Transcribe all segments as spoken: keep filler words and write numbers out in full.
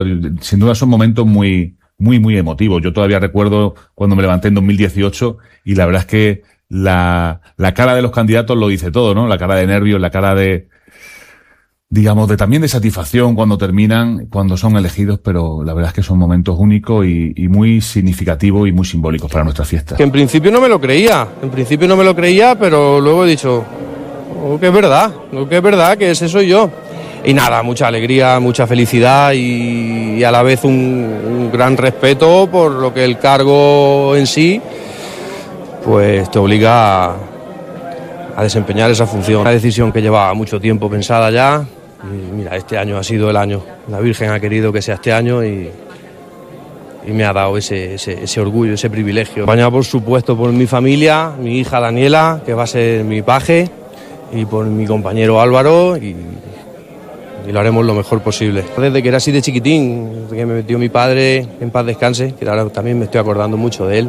Sin duda son momentos muy, muy, muy emotivos. Yo todavía recuerdo cuando me levanté en dos mil dieciocho y la verdad es que la, la cara de los candidatos lo dice todo, ¿no? La cara de nervios, la cara de, digamos, de también de satisfacción cuando terminan, cuando son elegidos, pero la verdad es que son momentos únicos y, y muy significativos y muy simbólicos para nuestra fiesta. Que en principio no me lo creía, en principio no me lo creía, pero luego he dicho, oh, que es verdad, oh, que es verdad, que ese soy yo. Y nada, mucha alegría, mucha felicidad y, y a la vez un, un gran respeto por lo que el cargo en sí, pues te obliga a, a desempeñar esa función. Una decisión que llevaba mucho tiempo pensada ya. Y mira, este año ha sido el año. La Virgen ha querido que sea este año y, y me ha dado ese, ese, ese orgullo, ese privilegio. Acompañado, por supuesto, por mi familia, mi hija Daniela, que va a ser mi paje, y por mi compañero Álvaro, y, y lo haremos lo mejor posible. Desde que era así de chiquitín, desde que me metió mi padre, en paz descanse, que ahora también me estoy acordando mucho de él,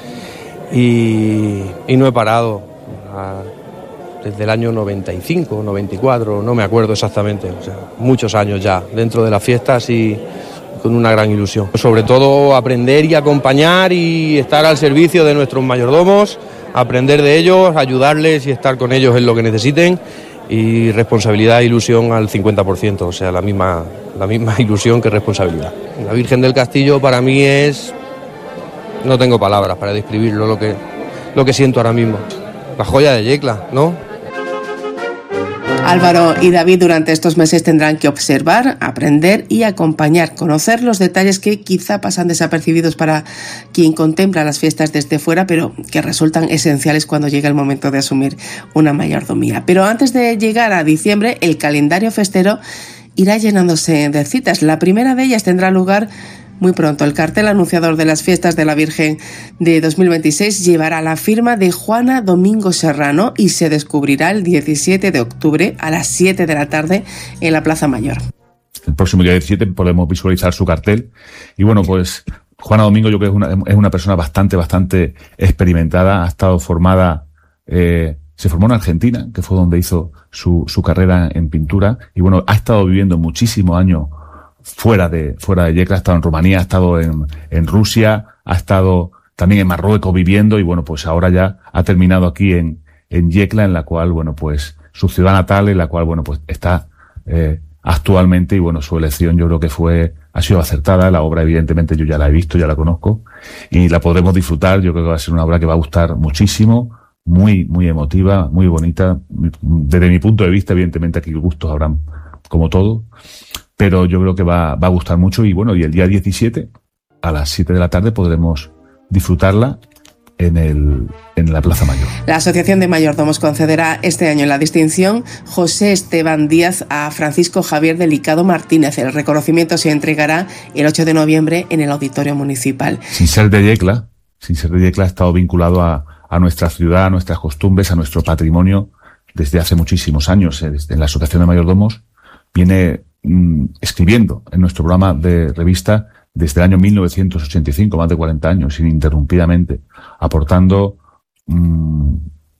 y, y no he parado. A, desde el año noventa y cinco, noventa y cuatro, no me acuerdo exactamente, o sea, muchos años ya dentro de las fiestas y con una gran ilusión. Sobre todo aprender y acompañar y estar al servicio de nuestros mayordomos, aprender de ellos, ayudarles y estar con ellos en lo que necesiten, y responsabilidad e ilusión al cincuenta por ciento, o sea, la misma, la misma ilusión que responsabilidad. La Virgen del Castillo para mí es, no tengo palabras para describirlo, lo que, lo que siento ahora mismo. La joya de Yecla, ¿no? Álvaro y David durante estos meses tendrán que observar, aprender y acompañar, conocer los detalles que quizá pasan desapercibidos para quien contempla las fiestas desde fuera, pero que resultan esenciales cuando llega el momento de asumir una mayordomía. Pero antes de llegar a diciembre, el calendario festero irá llenándose de citas. La primera de ellas tendrá lugar muy pronto. El cartel anunciador de las fiestas de la Virgen de dos mil veintiséis llevará la firma de Juana Domingo Serrano y se descubrirá el diecisiete de octubre a las siete de la tarde en la Plaza Mayor. El próximo día diecisiete podemos visualizar su cartel. Y bueno, pues Juana Domingo yo creo que es una, es una persona bastante, bastante experimentada. Ha estado formada, eh, se formó en Argentina, que fue donde hizo su, su carrera en pintura. Y bueno, ha estado viviendo muchísimos años fuera de fuera de Yecla, ha estado en Rumanía, ha estado en, en Rusia, ha estado también en Marruecos viviendo, y bueno, pues ahora ya ha terminado aquí en, en Yecla, en la cual, bueno, pues su ciudad natal, en la cual, bueno, pues está eh, actualmente, y bueno, su elección yo creo que fue, ha sido acertada. La obra evidentemente yo ya la he visto, ya la conozco, y la podremos disfrutar. Yo creo que va a ser una obra que va a gustar muchísimo, muy, muy emotiva, muy bonita. Desde mi punto de vista, evidentemente aquí gustos habrán como todo, pero yo creo que va, va a gustar mucho. Y bueno, y el día diecisiete a las siete de la tarde podremos disfrutarla en el en la Plaza Mayor. La Asociación de Mayordomos concederá este año la distinción José Esteban Díaz a Francisco Javier Delicado Martínez. El reconocimiento se entregará el ocho de noviembre en el Auditorio Municipal. Sin ser de Yecla, sin ser de Yecla, ha estado vinculado a, a nuestra ciudad, a nuestras costumbres, a nuestro patrimonio desde hace muchísimos años. Desde la Asociación de Mayordomos viene mmm, escribiendo en nuestro programa de revista desde el año mil novecientos ochenta y cinco, más de cuarenta años, ininterrumpidamente, aportando mmm,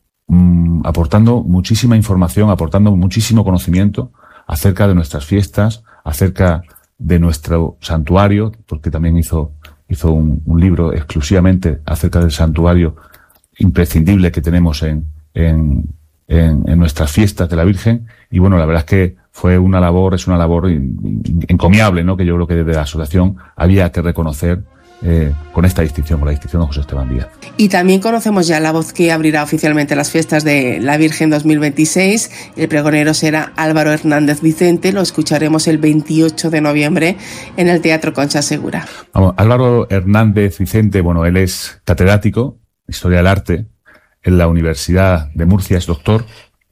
mmm, aportando muchísima información, aportando muchísimo conocimiento acerca de nuestras fiestas, acerca de nuestro santuario, porque también hizo hizo un, un libro exclusivamente acerca del santuario imprescindible que tenemos en, en, en, en nuestras fiestas de la Virgen. Y bueno, la verdad es que fue una labor, es una labor encomiable, ¿no? Que yo creo que desde la asociación había que reconocer eh, con esta distinción, con la distinción de José Esteban Díaz. Y también conocemos ya la voz que abrirá oficialmente las fiestas de la Virgen dos mil veintiséis. El pregonero será Álvaro Hernández Vicente. Lo escucharemos el veintiocho de noviembre en el Teatro Concha Segura. Vamos, Álvaro Hernández Vicente, bueno, él es catedrático de Historia del Arte en la Universidad de Murcia, es doctor.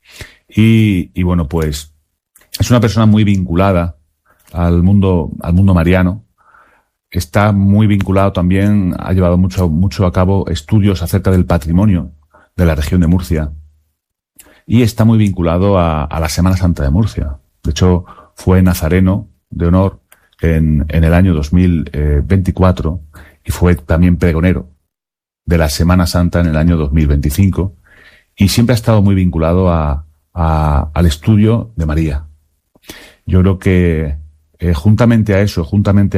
Y, y bueno, pues es una persona muy vinculada al mundo, al mundo mariano. Está muy vinculado también, ha llevado mucho, mucho a cabo estudios acerca del patrimonio de la región de Murcia. Y está muy vinculado a, a la Semana Santa de Murcia. De hecho, fue nazareno de honor en, en el año dos mil veinticuatro y fue también pregonero de la Semana Santa en el año dos mil veinticinco. Y siempre ha estado muy vinculado a, a, al estudio de María. Yo creo que eh, juntamente a eso, juntamente